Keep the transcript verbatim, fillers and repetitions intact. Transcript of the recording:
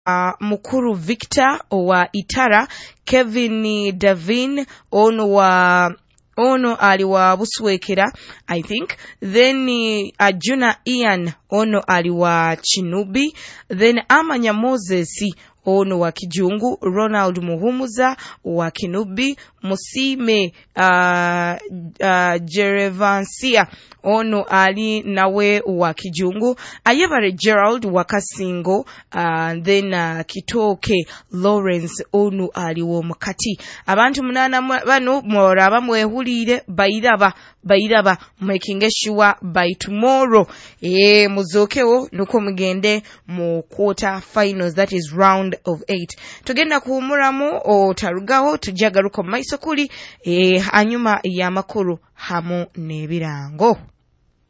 Uh, Mukuru Victor wa Itara, Kevin Davin ono wa ono ali wa Buswekera I think, then uh, Ajuna Ian ono ali wa Chinubi, then Amanya Moses ono wa Kijungu, Ronald Muhumuza wa Kinubi, Musime uh, uh, Jerevansia ono ali nawe wa Kijungu, Ayebare Gerald wa Kasingo, uh, then uh, Kitoke Lawrence ono ali wo Mukati. Abantu munana bano moraba mwehulire bayiraba bayiraba making sure by tomorrow eh muzokewo nuko mugende mu quarter finals, that is round of eight. Tugenda kuhumuramu otarugaho tujagaruko maiso kuli eh anyuma ya makuru hamu nebirango.